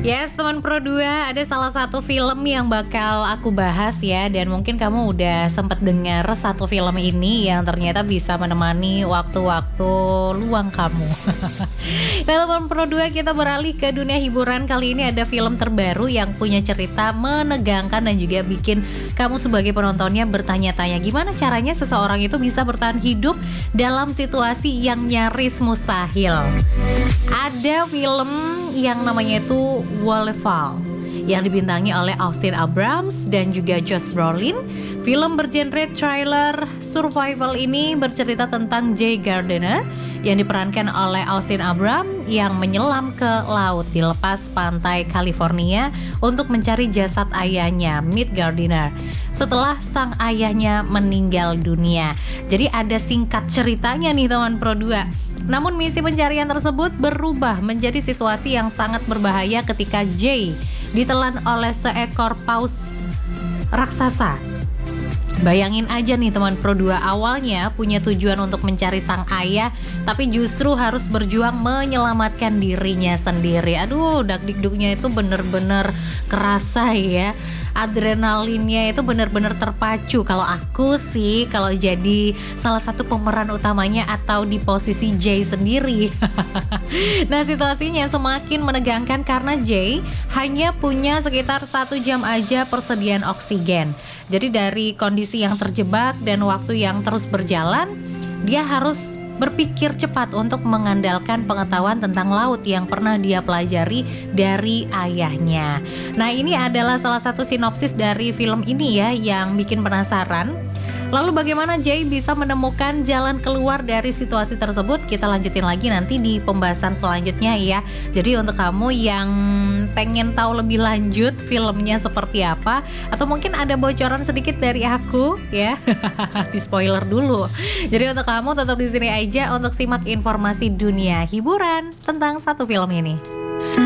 Yes, teman Pro 2, ada salah satu film yang bakal aku bahas ya. Dan mungkin kamu udah sempet dengar satu film ini yang ternyata bisa menemani waktu-waktu luang kamu. Nah, teman Pro 2, kita beralih ke dunia hiburan. Kali ini ada film terbaru yang punya cerita menegangkan dan juga bikin kamu sebagai penontonnya bertanya-tanya gimana caranya seseorang itu bisa bertahan hidup dalam situasi yang nyaris mustahil. Ada film yang namanya itu Wonderful yang dibintangi oleh Austin Abrams dan juga Josh Brolin. Film bergenre thriller survival ini bercerita tentang Jay Gardner yang diperankan oleh Austin Abrams yang menyelam ke laut di lepas pantai California untuk mencari jasad ayahnya, Meet Gardner, setelah sang ayahnya meninggal dunia. Jadi ada singkat ceritanya nih teman Pro 2. Namun misi pencarian tersebut berubah menjadi situasi yang sangat berbahaya ketika Jay ditelan oleh seekor paus raksasa. Bayangin aja nih teman Pro 2, awalnya punya tujuan untuk mencari sang ayah, tapi justru harus berjuang menyelamatkan dirinya sendiri. Aduh, dak-dikduknya itu bener-bener kerasa ya. Adrenalinnya itu benar-benar terpacu. Kalau aku sih, kalau jadi salah satu pemeran utamanya atau di posisi Jay sendiri. Nah, situasinya semakin menegangkan karena Jay hanya punya sekitar 1 jam aja persediaan oksigen. Jadi dari kondisi yang terjebak dan waktu yang terus berjalan, dia harus berpikir cepat untuk mengandalkan pengetahuan tentang laut yang pernah dia pelajari dari ayahnya. Nah, ini adalah salah satu sinopsis dari film ini ya yang bikin penasaran. Lalu bagaimana Jay bisa menemukan jalan keluar dari situasi tersebut? Kita lanjutin lagi nanti di pembahasan selanjutnya ya. Jadi untuk kamu yang pengen tahu lebih lanjut filmnya seperti apa, atau mungkin ada bocoran sedikit dari aku ya, di spoiler dulu. Jadi untuk kamu tetap di sini aja untuk simak informasi dunia hiburan tentang satu film ini.